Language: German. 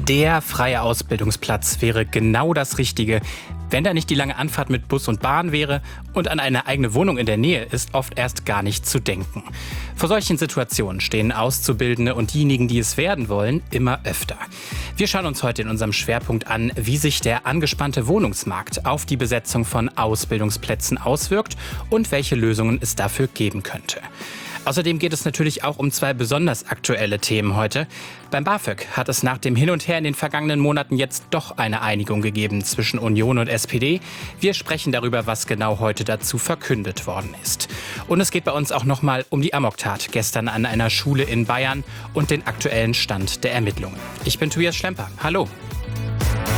Der freie Ausbildungsplatz wäre genau das Richtige, wenn da nicht die lange Anfahrt mit Bus und Bahn wäre, und an eine eigene Wohnung in der Nähe ist oft erst gar nicht zu denken. Vor solchen Situationen stehen Auszubildende und diejenigen, die es werden wollen, immer öfter. Wir schauen uns heute in unserem Schwerpunkt an, wie sich der angespannte Wohnungsmarkt auf die Besetzung von Ausbildungsplätzen auswirkt und welche Lösungen es dafür geben könnte. Außerdem geht es natürlich auch um zwei besonders aktuelle Themen heute. Beim BAföG hat es nach dem Hin und Her in den vergangenen Monaten jetzt doch eine Einigung gegeben zwischen Union und SPD. Wir sprechen darüber, was genau heute dazu verkündet worden ist. Und es geht bei uns auch nochmal um die Amoktat gestern an einer Schule in Bayern und den aktuellen Stand der Ermittlungen. Ich bin Tobias Schlemper. Hallo.